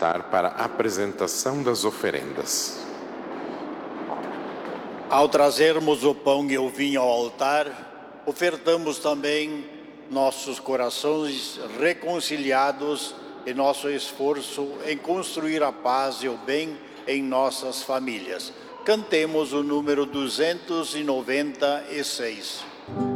altar para a apresentação das oferendas. Ao trazermos o pão e o vinho ao altar, ofertamos também nossos corações reconciliados e nosso esforço em construir a paz e o bem em nossas famílias. Cantemos o número 296.